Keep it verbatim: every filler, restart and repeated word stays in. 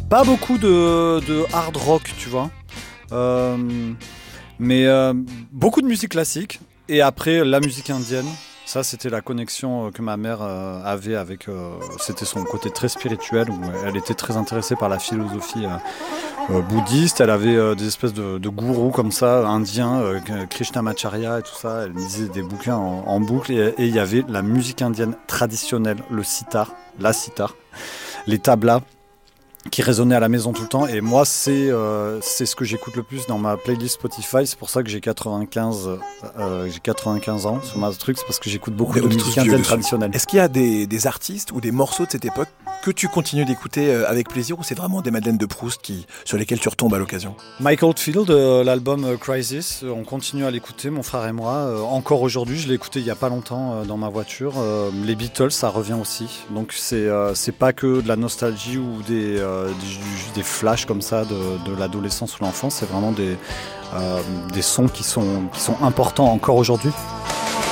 pas beaucoup de, de hard rock, tu vois. Euh, mais euh, beaucoup de musique classique. Et après, la musique indienne. Ça, c'était la connexion que ma mère euh, avait avec... Euh, c'était son côté très spirituel, où elle était très intéressée par la philosophie euh, euh, bouddhiste. Elle avait euh, des espèces de, de gourous comme ça, indiens, euh, Krishnamacharya et tout ça. Elle lisait des bouquins en, en boucle. Et il y avait la musique indienne traditionnelle, le sitar, la sitar, les tablas, qui résonnait à la maison tout le temps. Et moi, c'est euh, c'est ce que j'écoute le plus dans ma playlist Spotify. C'est pour ça que j'ai quatre-vingt-quinze, euh, j'ai quatre-vingt-quinze ans sur ma truc. C'est parce que j'écoute beaucoup de musique indienne traditionnelle. Est-ce qu'il y a des, des artistes ou des morceaux de cette époque que tu continues d'écouter avec plaisir, ou c'est vraiment des Madeleines de Proust qui, sur lesquelles tu retombes à l'occasion? Mike Oldfield, euh, l'album euh, Crisis, on continue à l'écouter, mon frère et moi. Euh, encore aujourd'hui, je l'ai écouté il n'y a pas longtemps euh, dans ma voiture. Euh, les Beatles, ça revient aussi. Donc c'est, euh, c'est pas que de la nostalgie ou des, euh, des, des flashs comme ça de, de l'adolescence ou l'enfance. C'est vraiment des, euh, des sons qui sont, qui sont importants encore aujourd'hui.